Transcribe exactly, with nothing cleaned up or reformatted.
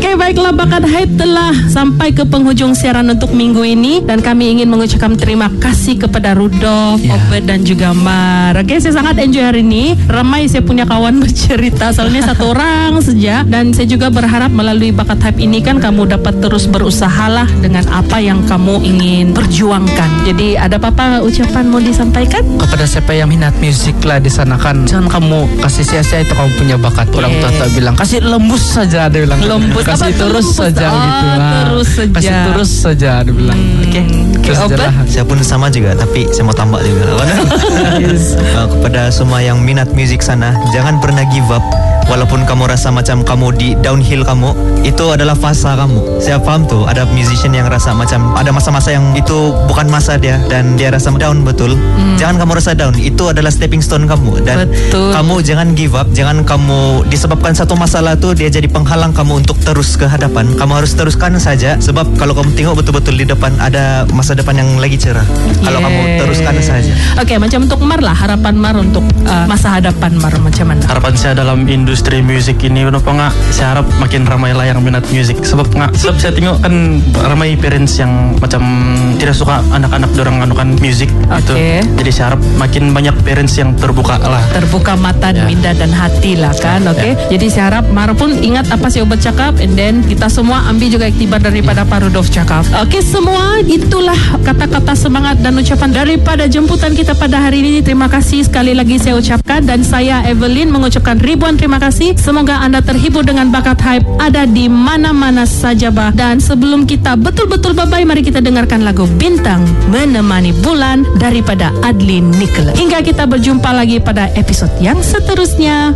Oke, baiklah, Bakat Hype telah sampai ke penghujung siaran untuk minggu ini dan kami ingin mengucapkan terima kasih kepada Rudolf, yeah. Obed dan juga Mar. Oke, saya sangat enjoy hari ini. Ramai saya punya kawan bercerita, soalnya satu orang saja, dan saya juga berharap melalui Bakat Hype ini kan kamu dapat terus berusahalah dengan apa yang kamu ingin perjuangkan. Jadi ada apa-apa ucapan mau disampaikan? Kepada siapa yang minat musik lah di sana kan, jangan kamu kasih sia-sia itu kamu punya bakat. Orang tua tak bilang kasih lembus saja, dia bilang lembus, kasih apa terus lembus? saja Oh, gitu lah. Terus saja. Kasih terus saja, dia bilang. Hmm. Oke. Okay. Okay, saya pun sama juga, tapi saya mau tambah juga. Yes. uh, kepada semua yang minat musik sana, jangan pernah give up. Walaupun kamu rasa macam kamu di downhill kamu, itu adalah fasa kamu. Saya paham tuh, ada musician yang rasa macam ada masa-masa yang itu bukan masa dia dan dia rasa down, betul. Hmm. Jangan kamu rasa down, itu adalah stepping stone kamu. Dan betul. Kamu jangan give up, jangan kamu disebabkan satu masalah tuh dia jadi penghalang kamu untuk terus ke hadapan. Kamu harus teruskan saja, sebab kalau kamu tengok betul-betul di depan ada masa depan yang lagi cerah. Kalau yeah. kamu teruskan saja. Oke, okay, macam untuk Mar lah, harapan Mar untuk uh, masa hadapan Mar macam mana? Harapan saya dalam industri musik ini, kenapa nggak? Saya harap makin ramai lah yang minat musik. Sebab nggak, sebab saya tengok kan ramai parents yang macam tidak suka anak-anak dorang anukan musik okay. gitu. Jadi saya harap makin banyak parents yang terbuka lah. Terbuka mata, yeah. minda dan hati lah kan, oke? Okay? Yeah. Jadi saya harap Mar pun ingat apa si Obed cakap, and then kita semua ambil juga iktibar daripada yeah. Pak Rudolf cakap. Oke, okay, semua itulah kata-kata semangat dan ucapan daripada jemputan kita pada hari ini. Terima kasih sekali lagi saya ucapkan, dan saya Evelyn mengucapkan ribuan terima kasih. Semoga anda terhibur dengan Bakat Hype ada di mana-mana saja bah. Dan sebelum kita betul-betul bye-bye, mari kita dengarkan lagu Bintang Menemani Bulan daripada Adlin Nicholas. Hingga kita berjumpa lagi pada episod yang seterusnya.